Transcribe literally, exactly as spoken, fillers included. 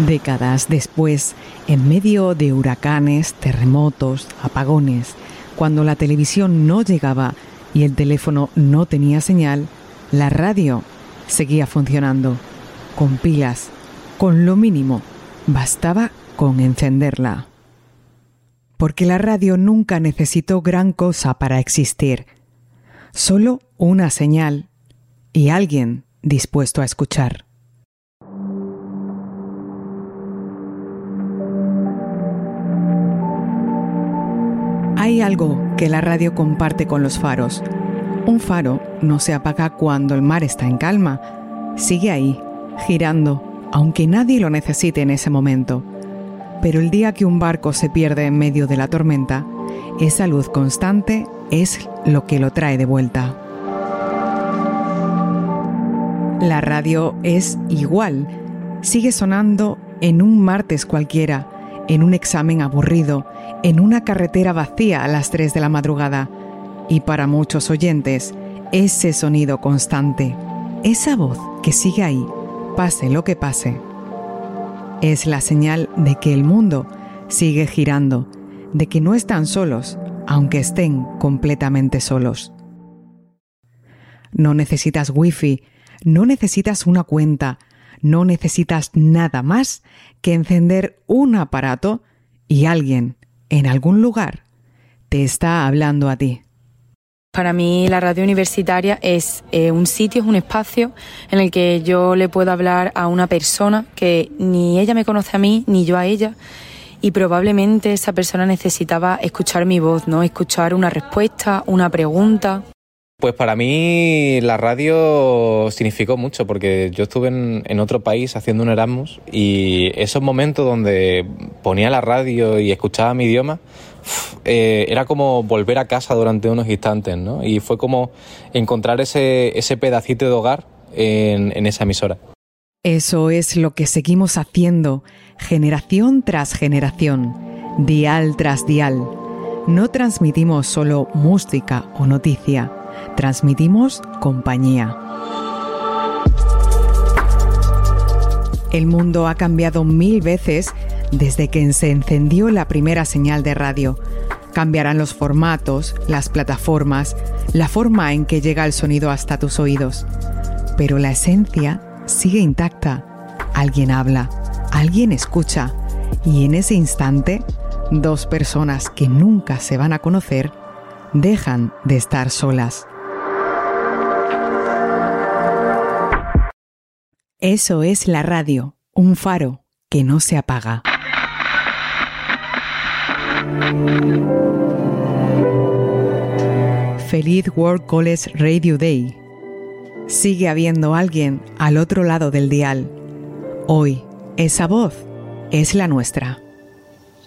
Décadas después, en medio de huracanes, terremotos, apagones, cuando la televisión no llegaba y el teléfono no tenía señal, la radio seguía funcionando, con pilas, con lo mínimo, bastaba con encenderla. Porque la radio nunca necesitó gran cosa para existir, solo una señal y alguien dispuesto a escuchar. Hay algo que la radio comparte con los faros. Un faro no se apaga cuando el mar está en calma. Sigue ahí, girando, aunque nadie lo necesite en ese momento. Pero el día que un barco se pierde en medio de la tormenta, esa luz constante es lo que lo trae de vuelta. La radio es igual. Sigue sonando en un martes cualquiera, en un examen aburrido, en una carretera vacía a las tres de la madrugada. Y para muchos oyentes, ese sonido constante, esa voz que sigue ahí, pase lo que pase, es la señal de que el mundo sigue girando, de que no están solos, aunque estén completamente solos. No necesitas wifi, no necesitas una cuenta, no necesitas nada más que encender un aparato y alguien, en algún lugar, te está hablando a ti. Para mí la radio universitaria es eh, un sitio, es un espacio en el que yo le puedo hablar a una persona que ni ella me conoce a mí, ni yo a ella, y probablemente esa persona necesitaba escuchar mi voz, ¿no? Escuchar una respuesta, una pregunta. Pues para mí la radio significó mucho porque yo estuve en, en otro país haciendo un Erasmus y esos momentos donde ponía la radio y escuchaba mi idioma, eh, era como volver a casa durante unos instantes, ¿no? Y fue como encontrar ese, ese pedacito de hogar en, en esa emisora. Eso es lo que seguimos haciendo, generación tras generación, dial tras dial. No transmitimos solo música o noticia, transmitimos compañía. El mundo ha cambiado mil veces desde que se encendió la primera señal de radio. Cambiarán los formatos, las plataformas, la forma en que llega el sonido hasta tus oídos. Pero la esencia sigue intacta. Alguien habla, alguien escucha, y en ese instante, dos personas que nunca se van a conocer dejan de estar solas. Eso es la radio, un faro que no se apaga. Feliz World College Radio Day. Sigue habiendo alguien al otro lado del dial. Hoy, esa voz es la nuestra.